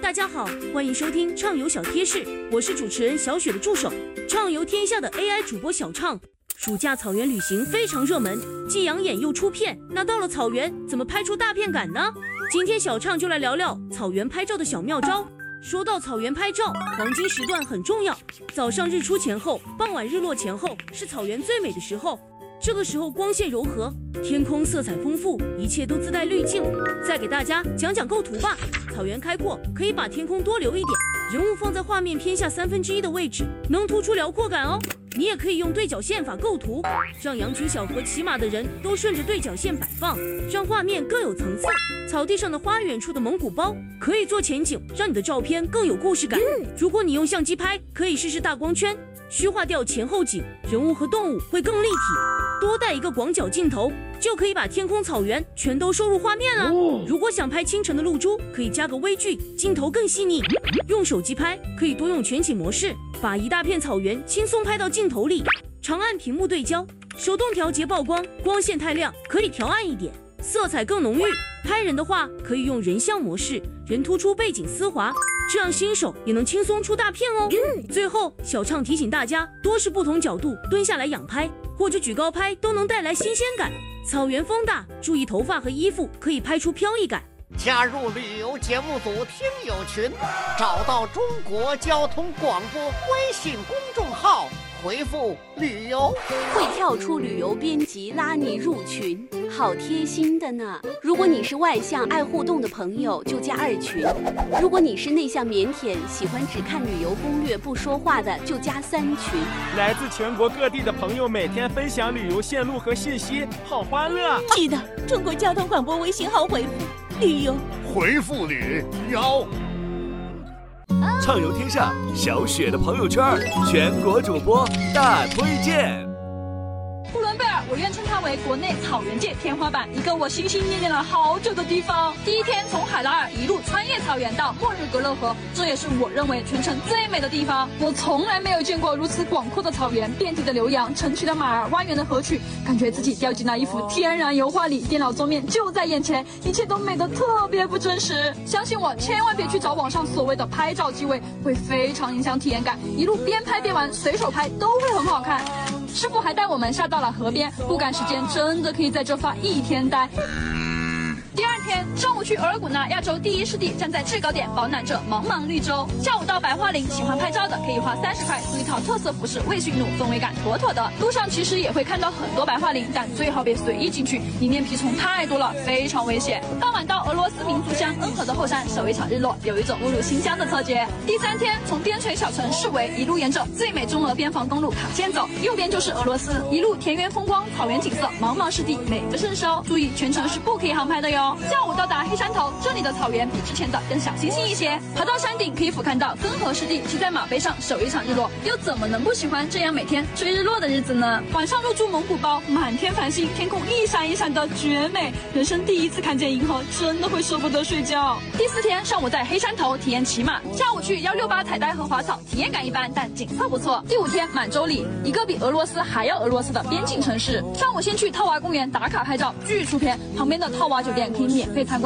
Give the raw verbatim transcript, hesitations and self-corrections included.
大家好，欢迎收听畅游小贴士，我是主持人小雪的助手，畅游天下的 A I 主播小畅。暑假草原旅行非常热门，既养眼又出片。那到了草原，怎么拍出大片感呢？今天小畅就来聊聊草原拍照的小妙招。说到草原拍照，黄金时段很重要，早上日出前后，傍晚日落前后是草原最美的时候。这个时候光线柔和，天空色彩丰富，一切都自带滤镜。再给大家讲讲构图吧。草原开阔，可以把天空多留一点，人物放在画面偏下三分之一的位置，能突出辽阔感哦。你也可以用对角线法构图，让羊群小和骑马的人都顺着对角线摆放，让画面更有层次。草地上的花，远处的蒙古包，可以做前景，让你的照片更有故事感。如果你用相机拍，可以试试大光圈，虚化掉前后景，人物和动物会更立体。多带一个广角镜头，就可以把天空、草原全都收入画面了。如果想拍清晨的露珠，可以加个微距，镜头更细腻。用手机拍，可以多用全景模式，把一大片草原轻松拍到镜头里。长按屏幕对焦，手动调节曝光，光线太亮可以调暗一点，色彩更浓郁。拍人的话，可以用人像模式，人突出背景丝滑，这样新手也能轻松出大片哦。最后，小畅提醒大家，多试不同角度蹲下来仰拍，或者举高拍，都能带来新鲜感。草原风大，注意头发和衣服，可以拍出飘逸感。 加入旅游节目组听友群，找到中国交通广播微信公众号，回复旅游会跳出旅游编辑拉你入群，好贴心的呢。如果你是外向爱互动的朋友，就加二群；如果你是内向腼腆喜欢只看旅游攻略不说话的，就加三群。 来自全国各地的朋友每天分享旅游线路和信息，好欢乐。 记得中国交通广播微信号回复旅游， 回复旅游。 畅游天下，小雪的朋友圈，全国主播大推荐。 呼伦贝尔，我愿称它为国内草原界天花板，一个我心心念念了好久的地方。第一天从海拉尔一路穿越草原到末日格勒河，这也是我认为全程最美的地方。我从来没有见过如此广阔的草原，遍地的牛羊，成群的马儿，蜿蜒的河曲，感觉自己掉进了一幅天然油画里，电脑桌面就在眼前，一切都美得特别不真实。相信我，千万别去找网上所谓的拍照机位，会非常影响体验感。一路边拍边玩，随手拍都会很好看。师傅还带我们下到了河边，不赶时间，真的可以在这发一天呆。第二天上午去额尔古纳亚洲第一湿地，站在制高点饱览着茫茫绿洲。下午到白桦林，喜欢拍照的可以花三十块租一套特色服饰卫驯鹿，氛围感妥妥的。路上其实也会看到很多白桦林，但最好别随意进去，里面蜱虫太多了，非常危险。傍晚到俄罗斯民族乡恩和的后山守一场日落，有一种误入新疆的错觉。第三天从边陲小城市维一路沿着最美中俄边防公路卡线走，右边就是俄罗斯，一路田园风光，草原景色，茫茫湿地，美不胜收。注意全程是不可以航拍的哟。下午到达黑山头，这里的草原比之前的更小清新一些。爬到山顶可以俯瞰到根河湿地，骑在马背上守一场日落，又怎么能不喜欢这样每天追日落的日子呢？晚上入住蒙古包，满天繁星，天空一闪一闪的绝美，人生第一次看见银河，真的会舍不得睡觉。第四天上午在黑山头体验骑马，下午去幺六八采摘和滑草，体验感一般，但景色不错。第五天满洲里，一个比俄罗斯还要俄罗斯的边境城市。上午先去套娃公园打卡拍照，巨出片，旁边的套娃酒店可以免费参观。